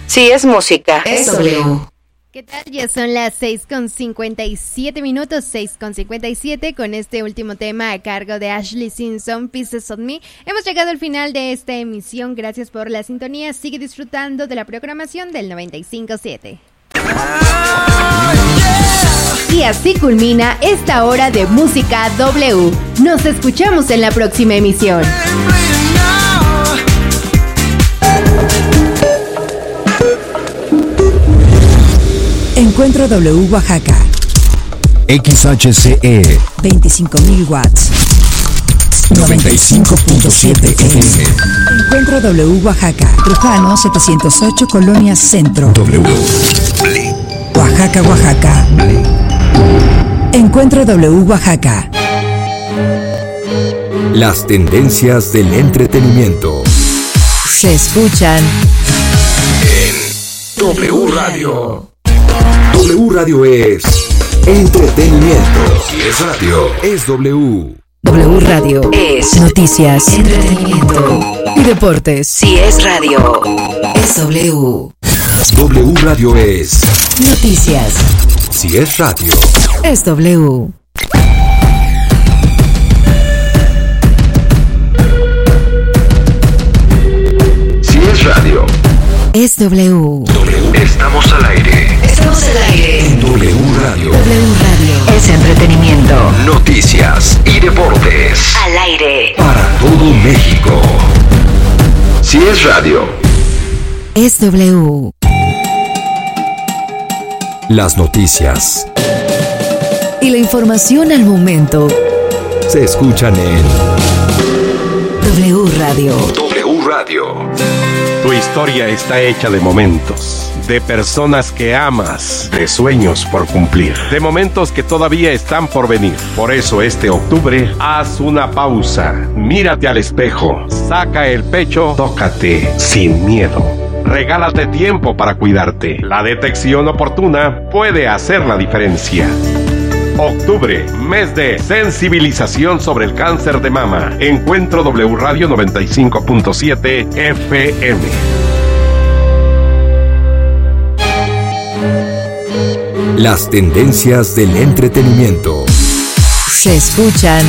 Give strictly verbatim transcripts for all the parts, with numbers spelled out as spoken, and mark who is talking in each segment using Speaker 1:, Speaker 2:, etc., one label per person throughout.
Speaker 1: Si es música, es W.
Speaker 2: ¿Qué tal? Ya son las seis con cincuenta y siete minutos, seis con cincuenta y siete, con este último tema a cargo de Ashley Simpson, Pieces of Me. Hemos llegado al final de esta emisión, gracias por la sintonía, sigue disfrutando de la programación del noventa y cinco punto siete. Y así culmina esta hora de Música W. Nos escuchamos en la próxima emisión.
Speaker 3: Encuentro W Oaxaca.
Speaker 4: X H C E
Speaker 3: veinticinco mil watts.
Speaker 4: noventa y cinco punto siete F M.
Speaker 3: Encuentro W Oaxaca. Trujano setecientos ocho, Colonia Centro.
Speaker 4: W.
Speaker 3: Oaxaca, Oaxaca. Encuentro W Oaxaca.
Speaker 4: Las tendencias del entretenimiento
Speaker 3: Se escuchan
Speaker 4: en W Radio. W Radio es entretenimiento. Si es radio, es W.
Speaker 3: W Radio es noticias, entretenimiento y deportes.
Speaker 1: Si es radio,
Speaker 3: Es W.
Speaker 4: W Radio es
Speaker 3: Noticias.
Speaker 4: Si es radio,
Speaker 3: Es W.
Speaker 4: si es radio,
Speaker 3: Es W.
Speaker 4: W. Estamos al aire.
Speaker 1: estamos al aire.
Speaker 4: En W Radio.
Speaker 3: W Radio
Speaker 1: Es entretenimiento.
Speaker 4: Noticias y deportes.
Speaker 1: Al aire.
Speaker 4: Para todo México. Si es radio,
Speaker 3: Es W.
Speaker 4: las noticias
Speaker 3: Y la información al momento.
Speaker 4: se escuchan en
Speaker 3: W Radio.
Speaker 4: W Radio.
Speaker 5: Tu historia está hecha de momentos, de personas que amas, de sueños por cumplir, de momentos que todavía están por venir. Por eso este octubre, haz una pausa, mírate al espejo, saca el pecho, tócate sin miedo. Regálate tiempo para cuidarte. La detección oportuna puede hacer la diferencia. Octubre, mes de sensibilización sobre el cáncer de mama. Encuentro W Radio noventa y cinco punto siete F M.
Speaker 4: Las tendencias del entretenimiento
Speaker 3: Se escuchan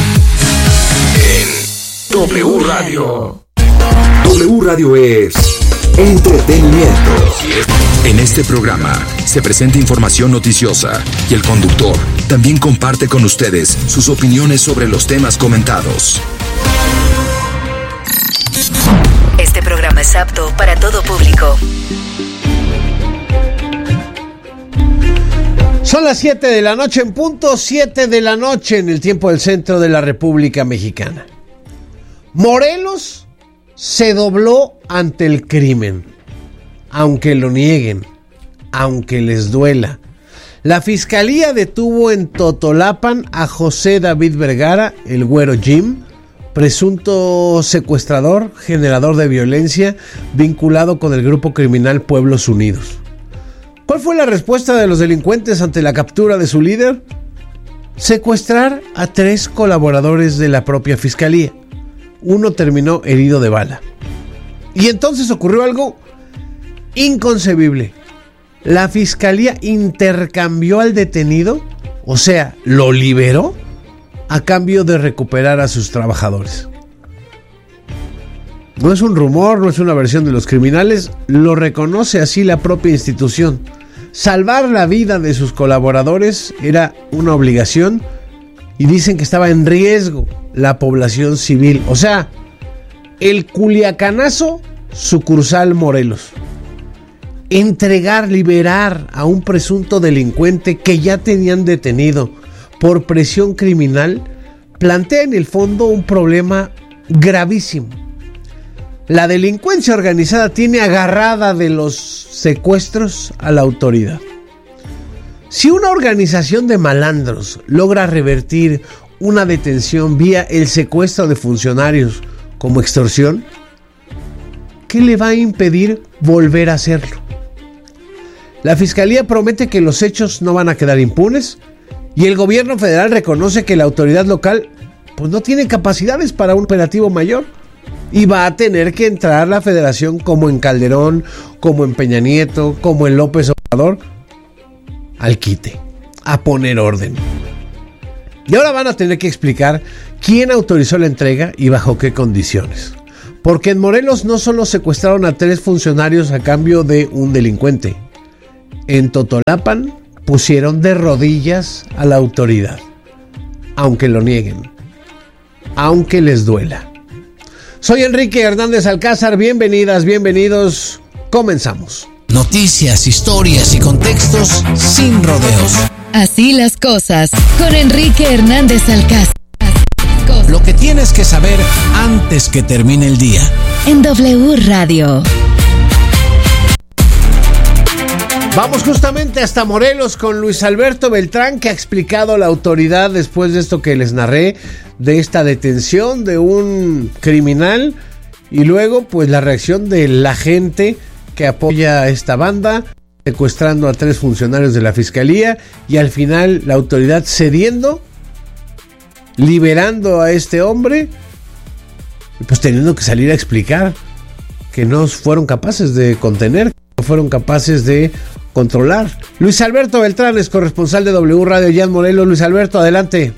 Speaker 4: en W Radio. W Radio es entretenimiento. En este programa se presenta información noticiosa y el conductor también comparte con ustedes sus opiniones sobre los temas comentados.
Speaker 1: Este programa es apto para todo público.
Speaker 6: Son las siete de la noche en punto, siete de la noche en el tiempo del centro de la República Mexicana. Morelos se dobló ante el crimen, aunque lo nieguen, aunque les duela. La fiscalía detuvo en Totolapan a José David Vergara, el Güero Jim, presunto secuestrador, generador de violencia, vinculado con el grupo criminal Pueblos Unidos. ¿Cuál fue la respuesta de los delincuentes ante la captura de su líder? Secuestrar a tres colaboradores de la propia fiscalía. Uno terminó herido de bala. Y entonces ocurrió algo inconcebible. La fiscalía intercambió al detenido, o sea, lo liberó, a cambio de recuperar a sus trabajadores. No es un rumor, no es una versión de los criminales, lo reconoce así la propia institución. Salvar la vida de sus colaboradores era una obligación y dicen que estaba en riesgo la población civil. O sea, el Culiacanazo sucursal Morelos. Entregar, liberar a un presunto delincuente que ya tenían detenido por presión criminal plantea en el fondo un problema gravísimo. La delincuencia organizada tiene agarrada de los secuestros a la autoridad. Si una organización de malandros logra revertir una detención vía el secuestro de funcionarios como extorsión, ¿qué le va a impedir volver a hacerlo? La fiscalía promete que los hechos no van a quedar impunes y el gobierno federal reconoce que la autoridad local pues no tiene capacidades para un operativo mayor. Y va a tener que entrar la federación como en Calderón, como en Peña Nieto, como en López Obrador, al quite, a poner orden. Y ahora van a tener que explicar quién autorizó la entrega y bajo qué condiciones. Porque en Morelos no solo secuestraron a tres funcionarios a cambio de un delincuente. En Totolapan pusieron de rodillas a la autoridad, aunque lo nieguen, aunque les duela. Soy Enrique Hernández Alcázar, bienvenidas, bienvenidos, comenzamos.
Speaker 7: Noticias, historias y contextos sin rodeos.
Speaker 3: Así las cosas, con Enrique Hernández Alcázar.
Speaker 7: Lo que tienes que saber antes que termine el día.
Speaker 3: En W Radio.
Speaker 6: Vamos justamente hasta Morelos con Luis Alberto Beltrán, que ha explicado la autoridad después de esto que les narré, de esta detención de un criminal y luego pues la reacción de la gente que apoya a esta banda, secuestrando a tres funcionarios de la fiscalía y al final la autoridad cediendo, liberando a este hombre y pues teniendo que salir a explicar que no fueron capaces de contener, que no fueron capaces de controlar. Luis Alberto Beltrán es corresponsal de W Radio ya en Morelos. Luis Alberto, adelante.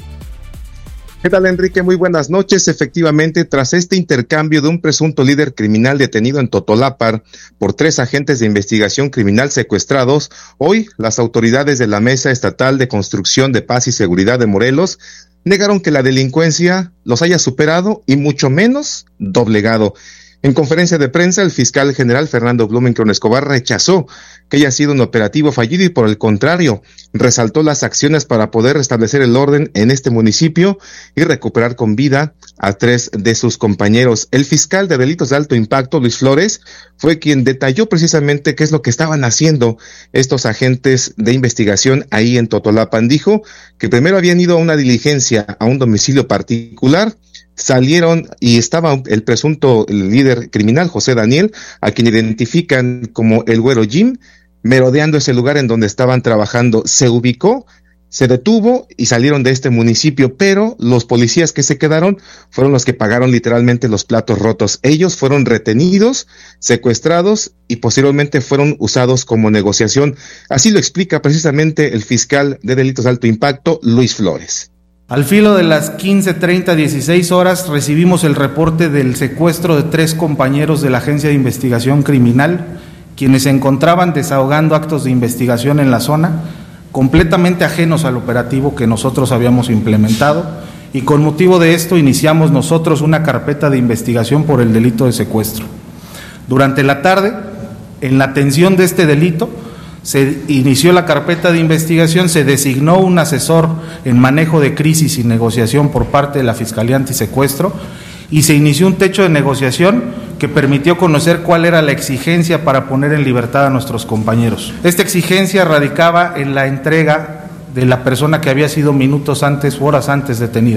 Speaker 8: ¿Qué tal, Enrique? Muy buenas noches. Efectivamente, tras este intercambio de un presunto líder criminal detenido en Totolapan por tres agentes de investigación criminal secuestrados, hoy las autoridades de la Mesa Estatal de Construcción de Paz y Seguridad de Morelos negaron que la delincuencia los haya superado y mucho menos doblegado. En conferencia de prensa, el fiscal general Fernando Blumenkron Escobar rechazó que haya sido un operativo fallido y por el contrario, resaltó las acciones para poder restablecer el orden en este municipio y recuperar con vida a tres de sus compañeros. El fiscal de delitos de alto impacto, Luis Flores, fue quien detalló precisamente qué es lo que estaban haciendo estos agentes de investigación ahí en Totolapan. Dijo que primero habían ido a una diligencia a un domicilio particular, salieron y estaba el presunto líder criminal, José Daniel, a quien identifican como el Güero Jim, merodeando ese lugar en donde estaban trabajando. Se ubicó, se detuvo y salieron de este municipio, pero los policías que se quedaron fueron los que pagaron literalmente los platos rotos. Ellos fueron retenidos, secuestrados y posteriormente fueron usados como negociación. Así lo explica precisamente el fiscal de delitos de alto impacto, Luis Flores.
Speaker 9: Al filo de las quince treinta, dieciséis horas, recibimos el reporte del secuestro de tres compañeros de la Agencia de Investigación Criminal, quienes se encontraban desahogando actos de investigación en la zona, completamente ajenos al operativo que nosotros habíamos implementado, y con motivo de esto iniciamos nosotros una carpeta de investigación por el delito de secuestro. Durante la tarde, en la atención de este delito, se inició la carpeta de investigación, se designó un asesor en manejo de crisis y negociación por parte de la Fiscalía Antisecuestro y se inició un techo de negociación que permitió conocer cuál era la exigencia para poner en libertad a nuestros compañeros. Esta exigencia radicaba en la entrega de la persona que había sido minutos antes u horas antes detenido.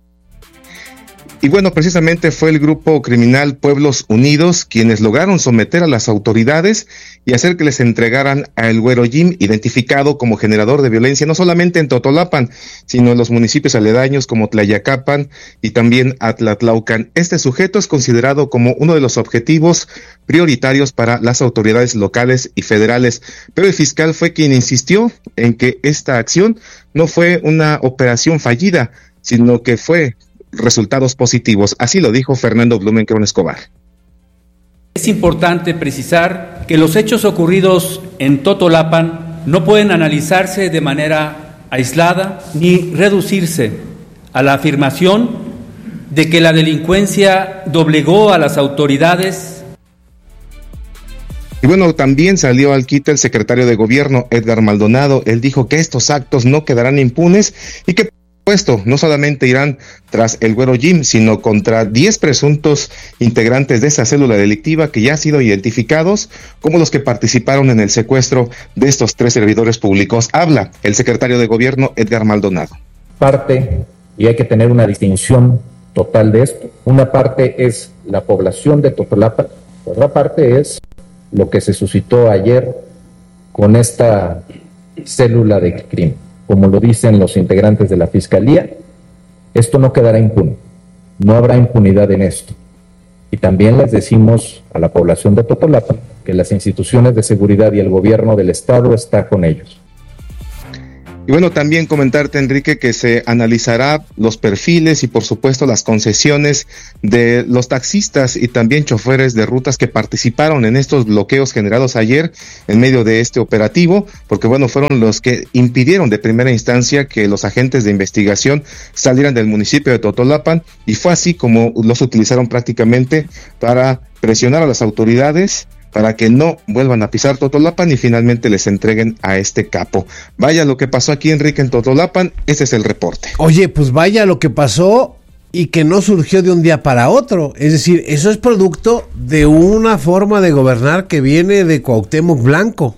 Speaker 8: Y bueno, precisamente fue el grupo criminal Pueblos Unidos quienes lograron someter a las autoridades y hacer que les entregaran a el Güero Jim, identificado como generador de violencia, no solamente en Totolapan, sino en los municipios aledaños como Tlayacapan y también Atlatlaucan. Este sujeto es considerado como uno de los objetivos prioritarios para las autoridades locales y federales, pero el fiscal fue quien insistió en que esta acción no fue una operación fallida, sino que fue resultados positivos. Así lo dijo Fernando Blumenkron Escobar.
Speaker 10: Es importante precisar que los hechos ocurridos en Totolapan no pueden analizarse de manera aislada ni reducirse a la afirmación de que la delincuencia doblegó a las autoridades.
Speaker 8: Y bueno, también salió al quite el secretario de Gobierno, Edgar Maldonado. Él dijo que estos actos no quedarán impunes y que Puesto, no solamente irán tras el Güero Jim, sino contra diez presuntos integrantes de esa célula delictiva que ya han sido identificados como los que participaron en el secuestro de estos tres servidores públicos. Habla el secretario de Gobierno, Edgar Maldonado.
Speaker 11: Parte, y hay que tener una distinción total de esto, una parte es la población de Totolapan, otra parte es lo que se suscitó ayer con esta célula de crimen. Como lo dicen los integrantes de la Fiscalía, esto no quedará impune, no habrá impunidad en esto. Y también les decimos a la población de Totolapan que las instituciones de seguridad y el gobierno del estado está con ellos.
Speaker 8: Y bueno, también comentarte, Enrique, que se analizará los perfiles y por supuesto las concesiones de los taxistas y también choferes de rutas que participaron en estos bloqueos generados ayer en medio de este operativo, porque bueno, fueron los que impidieron de primera instancia que los agentes de investigación salieran del municipio de Totolapan, y fue así como los utilizaron prácticamente para presionar a las autoridades para que no vuelvan a pisar Totolapan y finalmente les entreguen a este capo. Vaya lo que pasó aquí, Enrique, en Totolapan. Ese es el reporte.
Speaker 6: Oye, pues vaya lo que pasó y que no surgió de un día para otro. Es decir, eso es producto de una forma de gobernar que viene de Cuauhtémoc Blanco.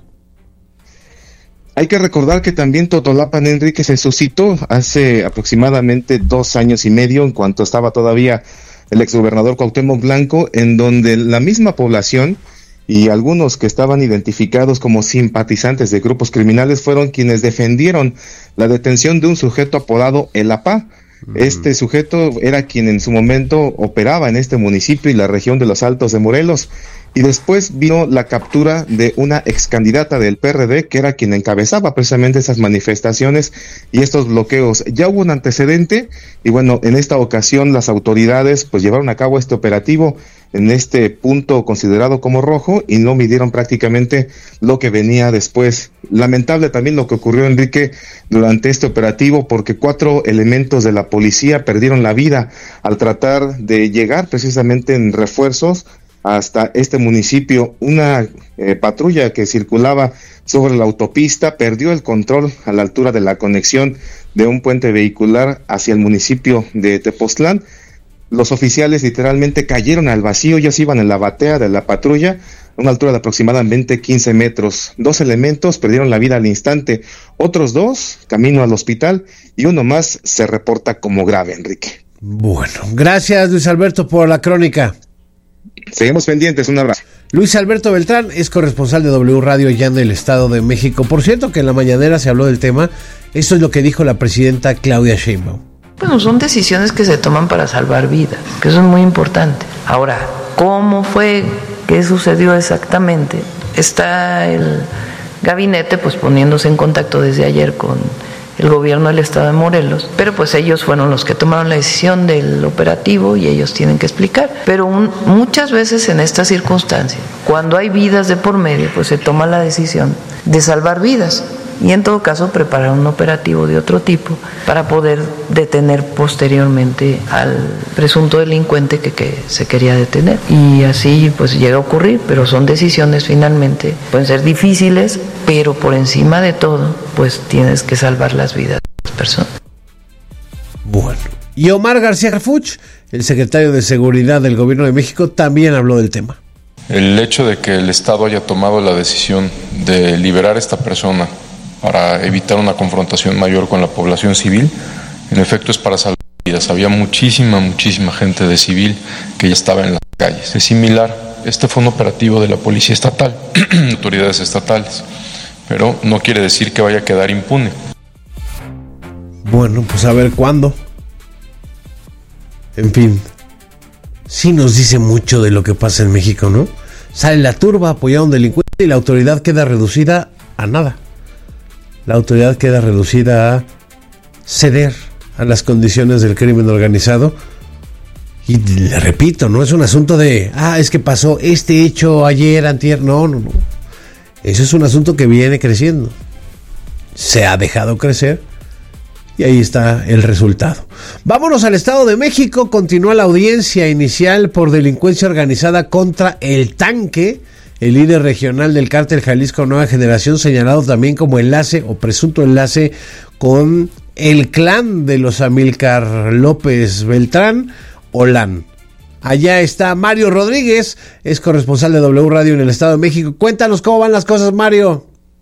Speaker 8: Hay que recordar que también Totolapan, Enrique, se suscitó hace aproximadamente dos años y medio, en cuanto estaba todavía el exgobernador Cuauhtémoc Blanco, en donde la misma población y algunos que estaban identificados como simpatizantes de grupos criminales fueron quienes defendieron la detención de un sujeto apodado El Apá. Este sujeto era quien en su momento operaba en este municipio y la región de los Altos de Morelos, y después vino la captura de una ex candidata del P R D que era quien encabezaba precisamente esas manifestaciones y estos bloqueos. Ya hubo un antecedente y bueno, en esta ocasión las autoridades pues llevaron a cabo este operativo en este punto considerado como rojo y no midieron prácticamente lo que venía después. Lamentable también lo que ocurrió, Enrique, durante este operativo, porque cuatro elementos de la policía perdieron la vida al tratar de llegar precisamente en refuerzos hasta este municipio. Una eh, patrulla que circulaba sobre la autopista perdió el control a la altura de la conexión de un puente vehicular hacia el municipio de Tepoztlán. Los oficiales literalmente cayeron al vacío, ellos iban en la batea de la patrulla, a una altura de aproximadamente quince metros. Dos elementos perdieron la vida al instante, otros dos camino al hospital y uno más se reporta como grave, Enrique.
Speaker 6: Bueno, gracias Luis Alberto por la crónica.
Speaker 8: Seguimos pendientes, un abrazo.
Speaker 6: Luis Alberto Beltrán es corresponsal de W Radio allá en el Estado de México. Por cierto que en la mañanera se habló del tema, esto es lo que dijo la presidenta Claudia Sheinbaum.
Speaker 12: Bueno, son decisiones que se toman para salvar vidas, que eso es muy importante. Ahora, ¿cómo fue? ¿Qué sucedió exactamente? Está el gabinete pues poniéndose en contacto desde ayer con el gobierno del estado de Morelos, pero pues ellos fueron los que tomaron la decisión del operativo y ellos tienen que explicar. Pero un, muchas veces en estas circunstancias, cuando hay vidas de por medio, pues se toma la decisión de salvar vidas. Y en todo caso preparar un operativo de otro tipo para poder detener posteriormente al presunto delincuente que, que se quería detener. Y así pues llega a ocurrir, pero son decisiones finalmente, pueden ser difíciles, pero por encima de todo pues tienes que salvar las vidas de las personas.
Speaker 6: Bueno, y Omar García Harfuch, el secretario de Seguridad del Gobierno de México, también habló del tema.
Speaker 13: El hecho de que el Estado haya tomado la decisión de liberar a esta persona para evitar una confrontación mayor con la población civil, en efecto es para salvar vidas. Había muchísima, muchísima gente de civil que ya estaba en las calles. Es similar, este fue un operativo de la policía estatal, autoridades estatales, pero no quiere decir que vaya a quedar impune.
Speaker 6: Bueno, pues a ver cuándo. En fin, sí nos dice mucho de lo que pasa en México, ¿no? Sale la turba, apoyar a un delincuente y la autoridad queda reducida a nada. La autoridad queda reducida a ceder a las condiciones del crimen organizado. Y le repito, no es un asunto de, ah, es que pasó este hecho ayer, antier. No, no, no. Eso es un asunto que viene creciendo. Se ha dejado crecer y ahí está el resultado. Vámonos al Estado de México. Continúa la audiencia inicial por delincuencia organizada contra El Tanque, el líder regional del cártel Jalisco Nueva Generación, señalado también como enlace o presunto enlace con el clan de los Amílcar López Beltrán, Olán. Allá está Mario Rodríguez, es corresponsal de W Radio en el Estado de México. Cuéntanos cómo van las cosas, Mario.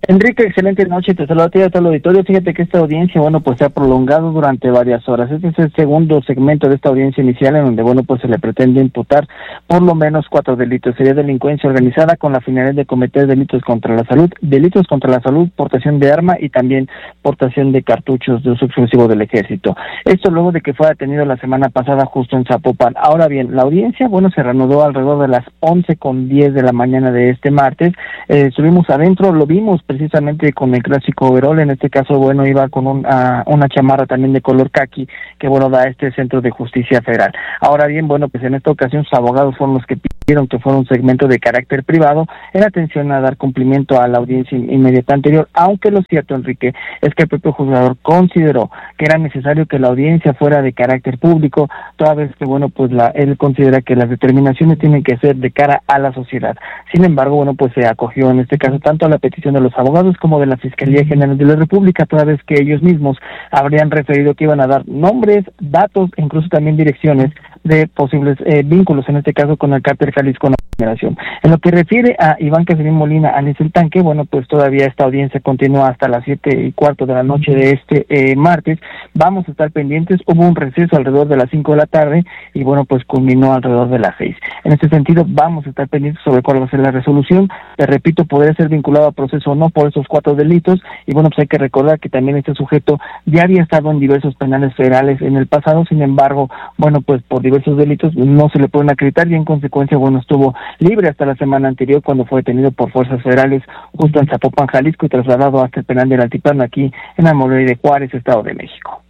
Speaker 14: Enrique, excelente noche, te saludo a ti y a todo el auditorio. Fíjate que esta audiencia, bueno, pues se ha prolongado durante varias horas. Este es el segundo segmento de esta audiencia inicial en donde, bueno, pues se le pretende imputar por lo menos cuatro delitos. Sería delincuencia organizada con la finalidad de cometer delitos contra la salud, delitos contra la salud, portación de arma y también portación de cartuchos de uso exclusivo del ejército. Esto luego de que fue detenido la semana pasada justo en Zapopan. Ahora bien, la audiencia, bueno, se reanudó alrededor de las once con diez de la mañana de este martes. Eh, estuvimos adentro, lo vimos precisamente con el clásico overol, en este caso, bueno, iba con un, uh, una chamarra también de color caqui, que bueno, da este Centro de Justicia Federal. Ahora bien, bueno, pues en esta ocasión sus abogados fueron los que pidieron que fuera un segmento de carácter privado en atención a dar cumplimiento a la audiencia inmediata anterior, aunque lo cierto, Enrique, es que el propio juzgador consideró que era necesario que la audiencia fuera de carácter público, toda vez que, bueno, pues la, él considera que las determinaciones tienen que ser de cara a la sociedad. Sin embargo, bueno, pues se acogió en este caso tanto a la petición de los abogados como de la Fiscalía General de la República, toda vez que ellos mismos habrían referido que iban a dar nombres, datos e incluso también direcciones de posibles eh, vínculos, en este caso con el cártel Jalisco Nueva Generación. En lo que refiere a Iván Casarín Molina, alias El Tanque, bueno, pues todavía esta audiencia continúa hasta las siete y cuarto de la noche de este eh, martes. Vamos a estar pendientes. Hubo un receso alrededor de las cinco de la tarde y bueno, pues culminó alrededor de las seis. En este sentido, vamos a estar pendientes sobre cuál va a ser la resolución. Te repito, podría ser vinculado a proceso o no por esos cuatro delitos y bueno, pues hay que recordar que también este sujeto ya había estado en diversos penales federales en el pasado. Sin embargo, bueno, pues por diversos delitos no se le pueden acreditar y en consecuencia, bueno, estuvo libre hasta la semana anterior cuando fue detenido por fuerzas federales justo en Zapopan, Jalisco, y trasladado hasta el penal del Altiplano aquí en Amoré de Juárez, Estado de México.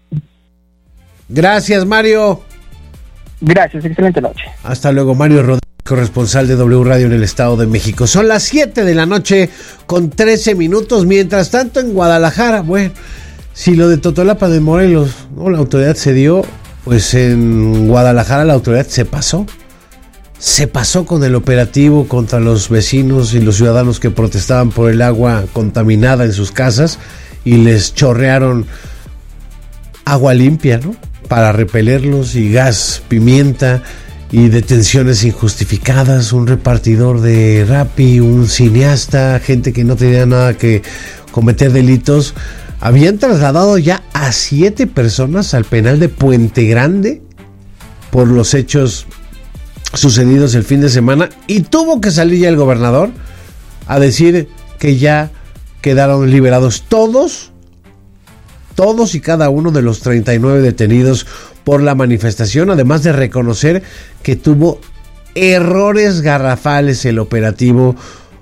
Speaker 6: Gracias, Mario.
Speaker 14: Gracias, excelente noche.
Speaker 6: Hasta luego, Mario Rodríguez, corresponsal de W Radio en el Estado de México. Son las siete de la noche con trece minutos. Mientras tanto, en Guadalajara, bueno, si lo de Totolapa de Morelos, no, la autoridad se dio, pues en Guadalajara la autoridad se pasó. Se pasó con el operativo contra los vecinos y los ciudadanos que protestaban por el agua contaminada en sus casas y les chorrearon agua limpia, ¿no? Para repelerlos, y gas, pimienta y detenciones injustificadas, un repartidor de Rappi, un cineasta, gente que no tenía nada que cometer delitos. Habían trasladado ya a siete personas al penal de Puente Grande por los hechos sucedidos el fin de semana, y tuvo que salir ya el gobernador a decir que ya quedaron liberados todos, todos y cada uno de los treinta y nueve detenidos por la manifestación, además de reconocer que tuvo errores garrafales el operativo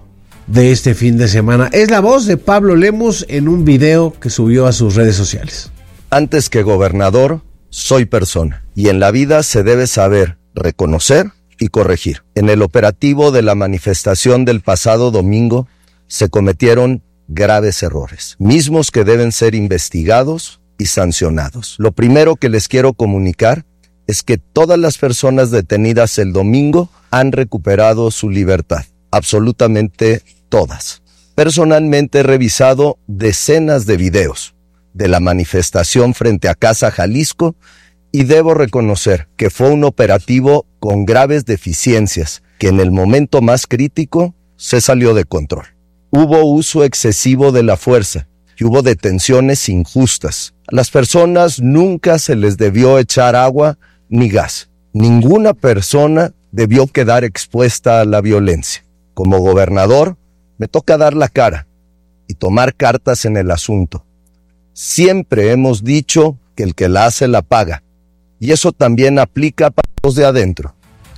Speaker 6: de este fin de semana. Es la voz de Pablo Lemus en un video que subió a sus redes sociales.
Speaker 15: Antes que gobernador, soy persona, y en la vida se debe saber reconocer y corregir. En el operativo de la manifestación del pasado domingo se cometieron graves errores, mismos que deben ser investigados y sancionados. Lo primero que les quiero comunicar es que todas las personas detenidas el domingo han recuperado su libertad, absolutamente todas. Personalmente he revisado decenas de videos de la manifestación frente a Casa Jalisco y debo reconocer que fue un operativo con graves deficiencias que en el momento más crítico se salió de control. Hubo uso excesivo de la fuerza y hubo detenciones injustas. A las personas nunca se les debió echar agua ni gas. Ninguna persona debió quedar expuesta a la violencia. Como gobernador, me toca dar la cara y tomar cartas en el asunto. Siempre hemos dicho que el que la hace la paga. Y eso también aplica para los de adentro.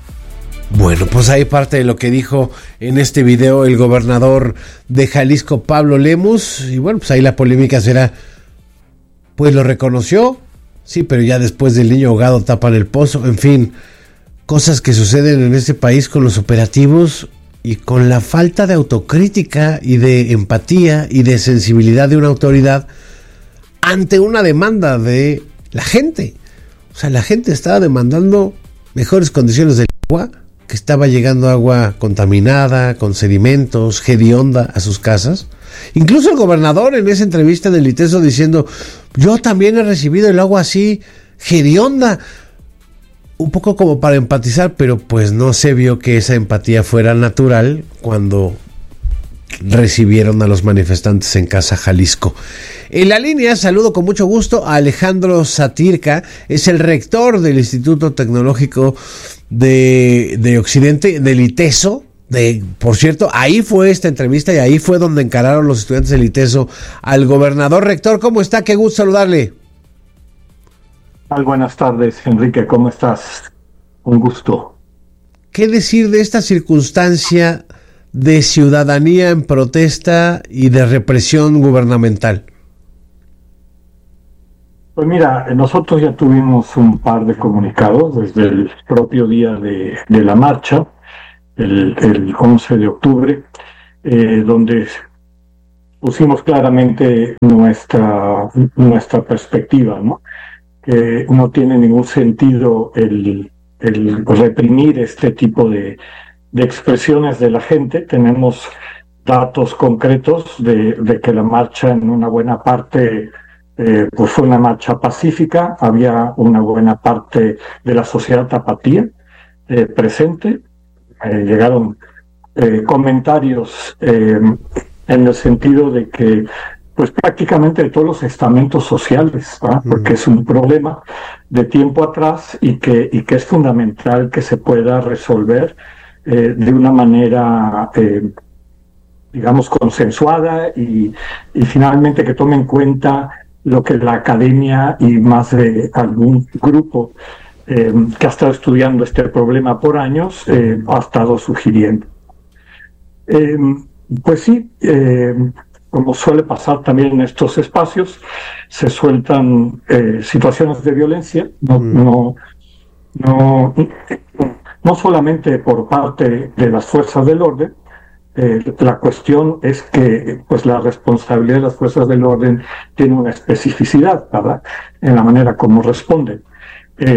Speaker 6: Bueno, pues ahí parte de lo que dijo en este video el gobernador de Jalisco, Pablo Lemus. Y bueno, pues ahí la polémica será, pues lo reconoció, sí, pero ya después del niño ahogado tapan el pozo. En fin, cosas que suceden en este país con los operativos y con la falta de autocrítica y de empatía y de sensibilidad de una autoridad ante una demanda de la gente. O sea, la gente estaba demandando mejores condiciones del agua, que estaba llegando agua contaminada, con sedimentos, hedionda a sus casas. Incluso el gobernador en esa entrevista del ITESO diciendo, yo también he recibido el agua así, hedionda. Un poco como para empatizar, pero pues no se vio que esa empatía fuera natural cuando recibieron a los manifestantes en Casa Jalisco. En la línea saludo con mucho gusto a Alejandro Satirka, es el rector del Instituto Tecnológico de, de Occidente, del ITESO. De, por cierto, ahí fue esta entrevista y ahí fue donde encararon los estudiantes del ITESO al gobernador. Rector, ¿cómo está? Qué gusto saludarle.
Speaker 16: Buenas tardes, Enrique, ¿cómo estás? Un gusto.
Speaker 6: ¿Qué decir de esta circunstancia de ciudadanía en protesta y de represión gubernamental?
Speaker 16: Pues mira, nosotros ya tuvimos un par de comunicados desde el propio día de, de la marcha, el, el once de octubre, eh, donde pusimos claramente nuestra, nuestra perspectiva, ¿no? Que no tiene ningún sentido el, el reprimir este tipo de, de expresiones de la gente. Tenemos datos concretos de, de que la marcha en una buena parte eh, pues fue una marcha pacífica, había una buena parte de la sociedad tapatía eh, presente, eh, llegaron eh, comentarios eh, en el sentido de que pues prácticamente de todos los estamentos sociales, ¿verdad? Porque es un problema de tiempo atrás y que, y que es fundamental que se pueda resolver eh, de una manera, eh, digamos, consensuada y, y finalmente que tome en cuenta lo que la academia y más de algún grupo eh, que ha estado estudiando este problema por años eh, ha estado sugiriendo. Eh, pues sí, eh, como suele pasar también en estos espacios, se sueltan eh, situaciones de violencia, no, mm. no, no, no solamente por parte de las fuerzas del orden. Eh, la cuestión es que pues la responsabilidad de las fuerzas del orden tiene una especificidad, ¿verdad?, en la manera como responden. Eh,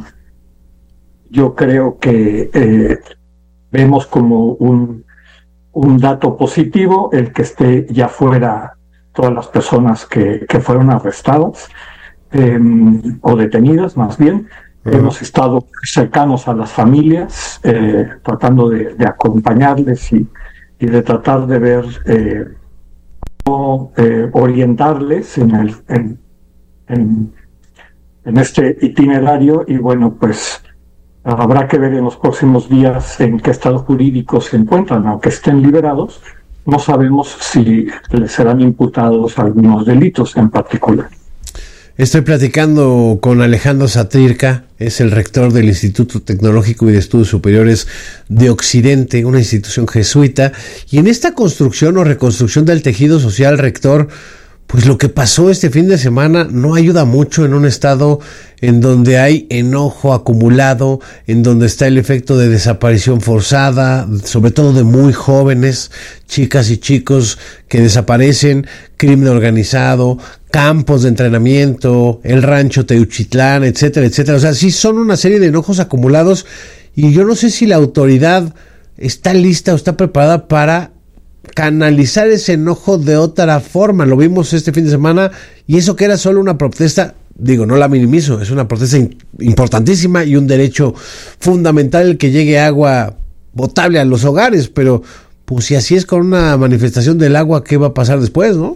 Speaker 16: yo creo que eh, vemos como un un dato positivo el que esté ya fuera todas las personas que, que fueron arrestadas eh, o detenidas, más bien. Uh-huh. Hemos estado cercanos a las familias, eh, tratando de, de acompañarles y, y de tratar de ver eh, cómo eh, orientarles en, el, en, en, en este itinerario. Y bueno, pues habrá que ver en los próximos días en qué estado jurídico se encuentran. Aunque estén liberados, no sabemos si les serán imputados algunos delitos en particular.
Speaker 6: Estoy platicando con Alejandro Satirka, es el rector del Instituto Tecnológico y de Estudios Superiores de Occidente, una institución jesuita, y en esta construcción o reconstrucción del tejido social, rector, pues lo que pasó este fin de semana no ayuda mucho en un estado en donde hay enojo acumulado, en donde está el efecto de desaparición forzada, sobre todo de muy jóvenes, chicas y chicos que desaparecen, crimen organizado, campos de entrenamiento, el rancho Teuchitlán, etcétera, etcétera. O sea, sí son una serie de enojos acumulados y yo no sé si la autoridad está lista o está preparada para canalizar ese enojo de otra forma. Lo vimos este fin de semana y eso que era solo una protesta, digo, no la minimizo, es una protesta in- importantísima y un derecho fundamental el que llegue agua potable a los hogares, pero pues si así es con una manifestación del agua, ¿qué va a pasar después, no?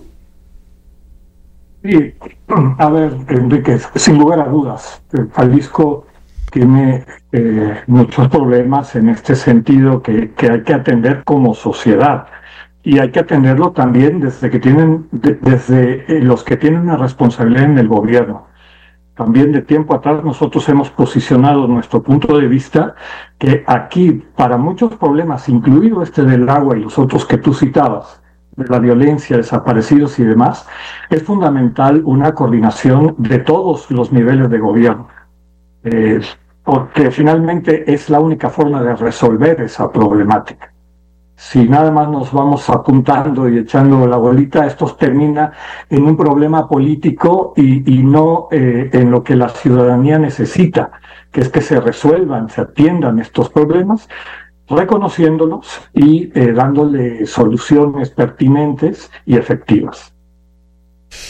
Speaker 16: Sí, a ver, Enrique, sin lugar a dudas, Jalisco tiene eh, muchos problemas en este sentido que, que hay que atender como sociedad. Y hay que atenderlo también desde que tienen, de, desde eh, los que tienen una responsabilidad en el gobierno. También de tiempo atrás nosotros hemos posicionado nuestro punto de vista que aquí, para muchos problemas, incluido este del agua y los otros que tú citabas, de la violencia, desaparecidos y demás, es fundamental una coordinación de todos los niveles de gobierno. Eh, porque finalmente es la única forma de resolver esa problemática. Si nada más nos vamos apuntando y echando la bolita, esto termina en un problema político y, y no eh, en lo que la ciudadanía necesita, que es que se resuelvan, se atiendan estos problemas, reconociéndolos y eh, dándole soluciones pertinentes y efectivas.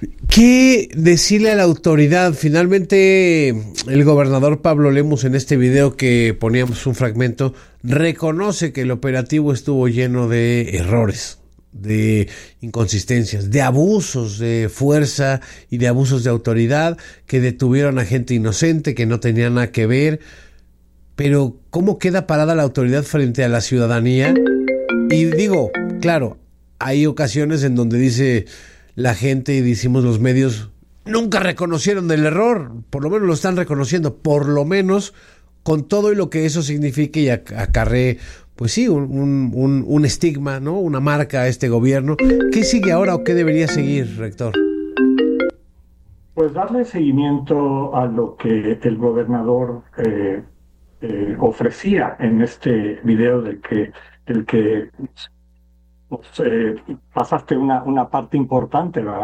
Speaker 6: ¿Qué decirle a la autoridad? Finalmente, el gobernador Pablo Lemus, en este video que poníamos un fragmento, reconoce que el operativo estuvo lleno de errores, de inconsistencias, de abusos de fuerza y de abusos de autoridad, que detuvieron a gente inocente, que no tenía nada que ver. Pero, ¿cómo queda parada la autoridad frente a la ciudadanía? Y digo, claro, hay ocasiones en donde dice la gente y decimos los medios, nunca reconocieron el error, por lo menos lo están reconociendo, por lo menos con todo y lo que eso signifique y acarree, pues sí, un, un, un estigma, ¿no? Una marca a este gobierno. ¿Qué sigue ahora o qué debería seguir, rector?
Speaker 16: Pues darle seguimiento a lo que el gobernador eh, eh, ofrecía en este video del que, del que pues, eh, pasaste una, una parte importante, ¿verdad?